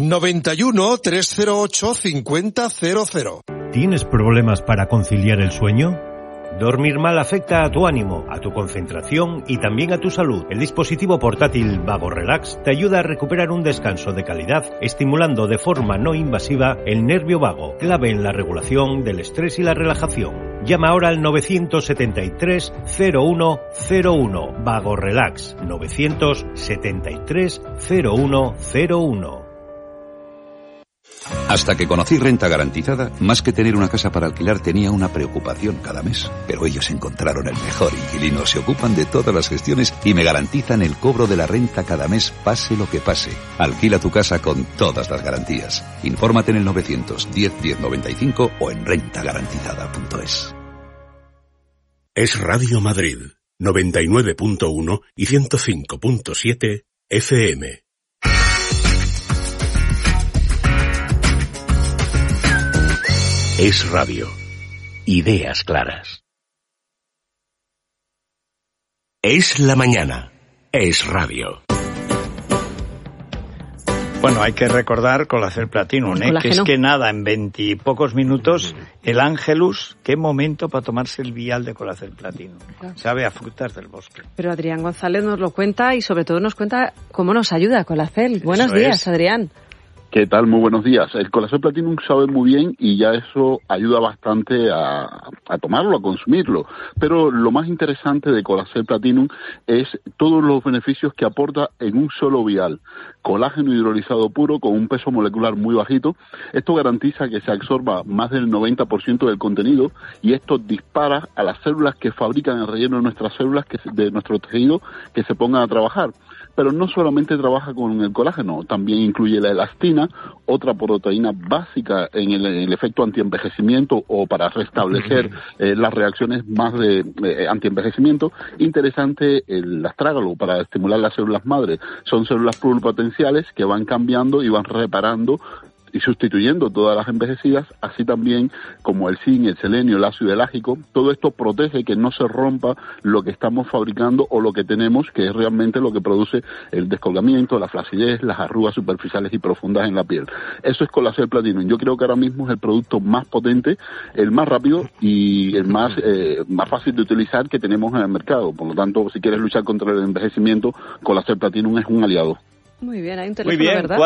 91 308 5000. ¿Tienes problemas para conciliar el sueño? Dormir mal afecta a tu ánimo, a tu concentración y también a tu salud. El dispositivo portátil Vago Relax te ayuda a recuperar un descanso de calidad, estimulando de forma no invasiva el nervio vago, clave en la regulación del estrés y la relajación. Llama ahora al 973 0101. Vago Relax. 973 0101. Hasta que conocí Renta Garantizada, más que tener una casa para alquilar tenía una preocupación cada mes. Pero ellos encontraron el mejor inquilino, se ocupan de todas las gestiones y me garantizan el cobro de la renta cada mes, pase lo que pase. Alquila tu casa con todas las garantías. Infórmate en el 910 1095 o en rentagarantizada.es. Es Radio Madrid, 99.1 y 105.7 FM. Es Radio. Ideas claras. Es la mañana. Es Radio. Bueno, hay que recordar Colacel Platinum, que es que nada, en 20 y pocos minutos, el Ángelus, qué momento para tomarse el vial de Colacel Platinum. Sabe a frutas del bosque. Pero Adrián González nos lo cuenta y sobre todo nos cuenta cómo nos ayuda Colacel. Buenos días, Adrián. ¿Qué tal? Muy buenos días. El Colacel Platinum sabe muy bien y ya eso ayuda bastante a tomarlo, a consumirlo. Pero lo más interesante de Colacel Platinum es todos los beneficios que aporta en un solo vial. Colágeno hidrolizado puro con un peso molecular muy bajito. Esto garantiza que se absorba más del 90% del contenido y esto dispara a las células que fabrican el relleno de nuestras células, de nuestro tejido, que se pongan a trabajar. Pero no solamente trabaja con el colágeno, también incluye la elastina, otra proteína básica en el efecto antienvejecimiento o para restablecer las reacciones más de antienvejecimiento. Interesante el astrágalo para estimular las células madre. Son células pluripotenciales que van cambiando y van reparando y sustituyendo todas las envejecidas, así también como el zinc, el selenio, el ácido elágico. Todo esto protege que no se rompa lo que estamos fabricando o lo que tenemos, que es realmente lo que produce el descolgamiento, la flacidez, las arrugas superficiales y profundas en la piel. Eso es Colacel Platinum. Yo creo que ahora mismo es el producto más potente, el más rápido y el más fácil de utilizar que tenemos en el mercado. Por lo tanto, si quieres luchar contra el envejecimiento, Colacel Platinum es un aliado. Muy bien, hay un teléfono, muy bien, ¿verdad?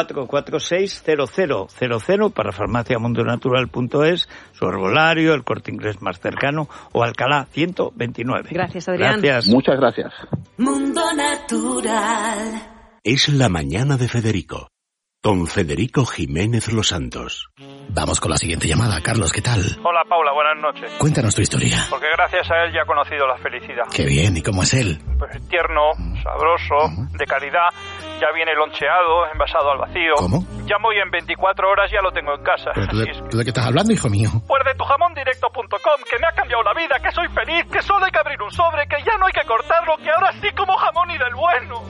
446-0000 para farmaciamundonatural.es, su herbolario, el Corte Inglés más cercano o Alcalá 129. Gracias, Adrián. Gracias. Muchas gracias. Mundo Natural. Es la mañana de Federico, con Federico Jiménez Los Santos. Vamos con la siguiente llamada. Carlos, ¿qué tal? Hola, Paula, buenas noches. Cuéntanos tu historia. Porque gracias a él ya he conocido la felicidad. Qué bien, ¿y cómo es él? Pues tierno, sabroso, de calidad, ya viene loncheado, envasado al vacío. ¿Cómo? Llamo y en 24 horas ya lo tengo en casa. ¿Pero tú de qué estás hablando, hijo mío? Pues de tujamondirecto.com, que me ha cambiado la vida, que soy feliz, que solo hay que abrir un sobre, que ya no hay que cortarlo, que ahora sí como jamón y del bueno.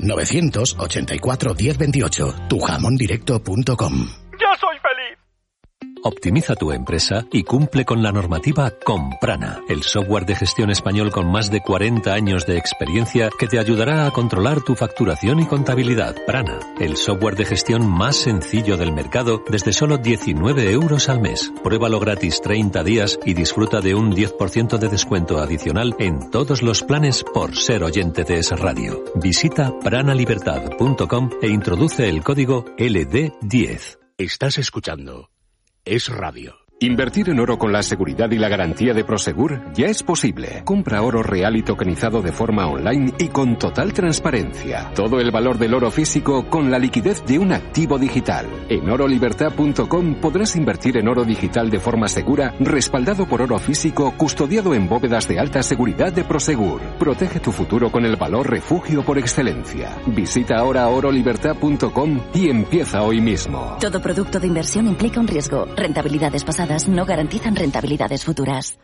984 1028, tujamondirecto.com. ¡Yo soy feliz! Optimiza tu empresa y cumple con la normativa con Prana, el software de gestión español con más de 40 años de experiencia que te ayudará a controlar tu facturación y contabilidad. Prana, el software de gestión más sencillo del mercado desde solo 19 euros al mes. Pruébalo gratis 30 días y disfruta de un 10% de descuento adicional en todos los planes por ser oyente de Es Radio. Visita pranalibertad.com e introduce el código LD10. Estás escuchando Es Radio. Invertir en oro con la seguridad y la garantía de Prosegur ya es posible. Compra oro real y tokenizado de forma online y con total transparencia. Todo el valor del oro físico con la liquidez de un activo digital. En orolibertad.com podrás invertir en oro digital de forma segura, respaldado por oro físico, custodiado en bóvedas de alta seguridad de Prosegur. Protege tu futuro con el valor refugio por excelencia. Visita ahora orolibertad.com y empieza hoy mismo. Todo producto de inversión implica un riesgo. Rentabilidades pasadas no garantizan rentabilidades futuras.